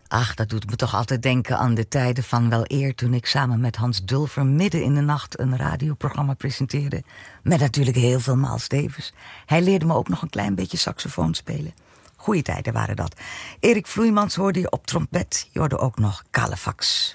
Ach, dat doet me toch altijd denken aan de tijden van wel eer, toen ik samen met Hans Dulfer midden in de nacht een radioprogramma presenteerde. Met natuurlijk heel veel Miles Davis. Hij leerde me ook nog een klein beetje saxofoon spelen. Goeie tijden waren dat. Erik Vloeimans hoorde je op trompet. Je hoorde ook nog Calefax.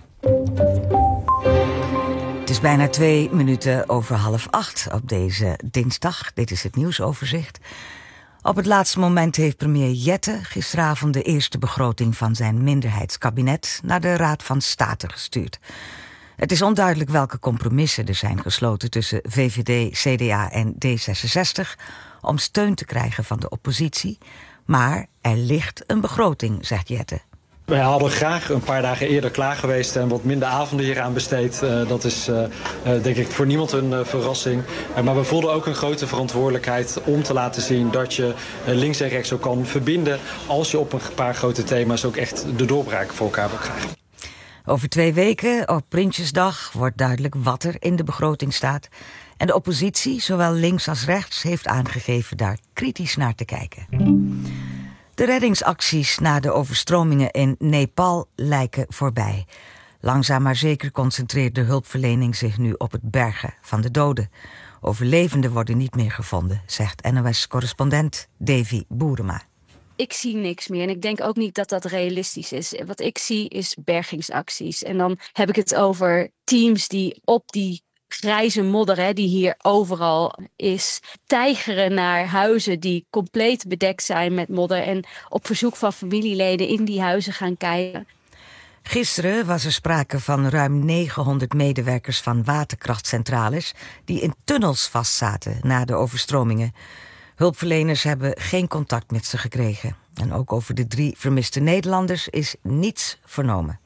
Het is bijna 2 minuten over 7:30 op deze dinsdag. Dit is het nieuwsoverzicht. Op het laatste moment heeft premier Jette gisteravond de eerste begroting van zijn minderheidskabinet naar de Raad van State gestuurd. Het is onduidelijk welke compromissen er zijn gesloten tussen VVD, CDA en D66 om steun te krijgen van de oppositie. Maar er ligt een begroting, zegt Jette. Wij hadden graag een paar dagen eerder klaar geweest en wat minder avonden hieraan besteed. Dat is denk ik voor niemand een verrassing. Maar we voelden ook een grote verantwoordelijkheid om te laten zien dat je links en rechts ook kan verbinden als je op een paar grote thema's ook echt de doorbraak voor elkaar wil krijgen. Over 2 weken, op Prinsjesdag, wordt duidelijk wat er in de begroting staat. En de oppositie, zowel links als rechts, heeft aangegeven daar kritisch naar te kijken. De reddingsacties na de overstromingen in Nepal lijken voorbij. Langzaam maar zeker concentreert de hulpverlening zich nu op het bergen van de doden. Overlevenden worden niet meer gevonden, zegt NOS-correspondent Davy Boerema. Ik zie niks meer en ik denk ook niet dat dat realistisch is. Wat ik zie is bergingsacties. En dan heb ik het over teams die op die grijze modder, die hier overal is, tijgeren naar huizen die compleet bedekt zijn met modder en op verzoek van familieleden in die huizen gaan kijken. Gisteren was er sprake van ruim 900 medewerkers van waterkrachtcentrales die in tunnels vastzaten na de overstromingen. Hulpverleners hebben geen contact met ze gekregen. En ook over de 3 vermiste Nederlanders is niets vernomen.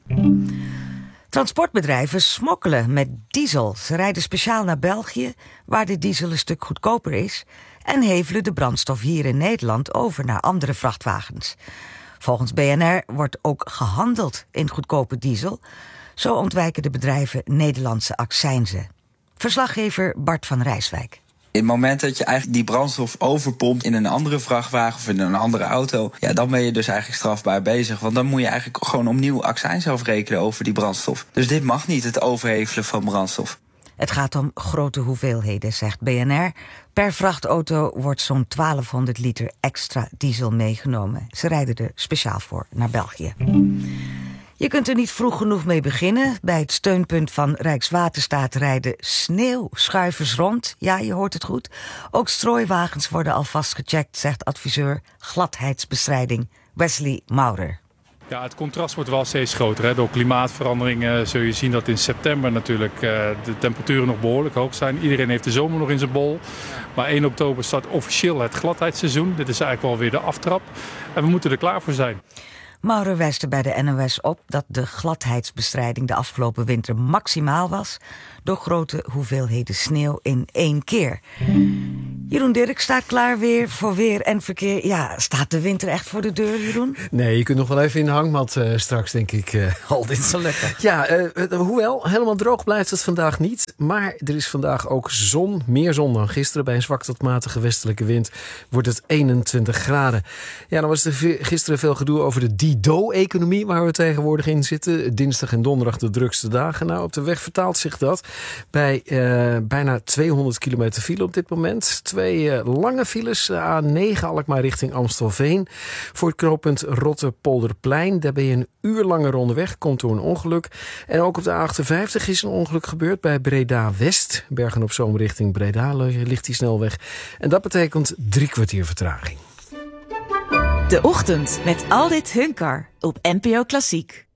Transportbedrijven smokkelen met diesel. Ze rijden speciaal naar België, waar de diesel een stuk goedkoper is, en hevelen de brandstof hier in Nederland over naar andere vrachtwagens. Volgens BNR wordt ook gehandeld in goedkope diesel. Zo ontwijken de bedrijven Nederlandse accijnzen. Verslaggever Bart van Rijswijk. In het moment dat je eigenlijk die brandstof overpompt in een andere vrachtwagen of in een andere auto, ja, dan ben je dus eigenlijk strafbaar bezig. Want dan moet je eigenlijk gewoon opnieuw accijns afrekenen over die brandstof. Dus dit mag niet, het overhevelen van brandstof. Het gaat om grote hoeveelheden, zegt BNR. Per vrachtauto wordt zo'n 1200 liter extra diesel meegenomen. Ze rijden er speciaal voor naar België. Je kunt er niet vroeg genoeg mee beginnen. Bij het steunpunt van Rijkswaterstaat rijden sneeuwschuivers rond. Ja, je hoort het goed. Ook strooiwagens worden alvast gecheckt, zegt adviseur gladheidsbestrijding Wesley Maurer. Ja, het contrast wordt wel steeds groter. Hè. Door klimaatverandering zul je zien dat in september natuurlijk de temperaturen nog behoorlijk hoog zijn. Iedereen heeft de zomer nog in zijn bol. Maar 1 oktober start officieel het gladheidsseizoen. Dit is eigenlijk wel weer de aftrap. En we moeten er klaar voor zijn. Maurer wijst er bij de NOS op dat de gladheidsbestrijding de afgelopen winter maximaal was door grote hoeveelheden sneeuw in 1 keer. Jeroen Dirk staat klaar weer voor weer en verkeer. Ja, staat de winter echt voor de deur, Jeroen? Nee, je kunt nog wel even in de hangmat straks, denk ik. Al dit zo lekker. Ja, hoewel, helemaal droog blijft het vandaag niet. Maar er is vandaag ook zon, meer zon dan gisteren. Bij een zwak tot matige westelijke wind wordt het 21 graden. Ja, dan was er gisteren veel gedoe over de Dido-economie waar we tegenwoordig in zitten. Dinsdag en donderdag de drukste dagen. Nou, op de weg vertaalt zich dat bij bijna 200 kilometer file op dit moment. 2 lange files, A9 Alkmaar richting Amstelveen. Voor het knooppunt Rotterpolderplein. Daar ben je een uur langer onderweg, komt door een ongeluk. En ook op de A58 is een ongeluk gebeurd bij Breda-West. Bergen-op-Zoom richting Breda ligt die snelweg. En dat betekent 3 kwartier vertraging. De Ochtend met Aldit Hunkar op NPO Klassiek.